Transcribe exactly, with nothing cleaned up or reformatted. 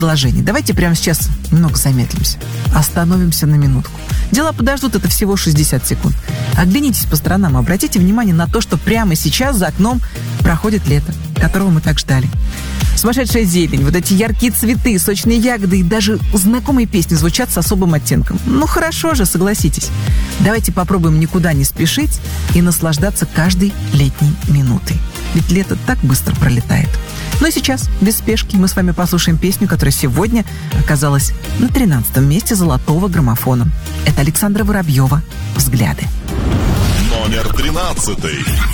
предложений. Давайте прямо сейчас немного замедлимся. Остановимся на минутку. Дела подождут, это всего шестьдесят секунд. Оглянитесь по сторонам, обратите внимание на то, что прямо сейчас за окном проходит лето, которого мы так ждали. Сумасшедшая зелень, вот эти яркие цветы, сочные ягоды и даже знакомые песни звучат с особым оттенком. Ну хорошо же, согласитесь. Давайте попробуем никуда не спешить и наслаждаться каждой летней минутой. Ведь лето так быстро пролетает. Ну и сейчас, без спешки, мы с вами послушаем песню, которая сегодня оказалась на тринадцатом месте золотого граммофона. Это Александра Воробьева «Взгляды». Номер тринадцатый.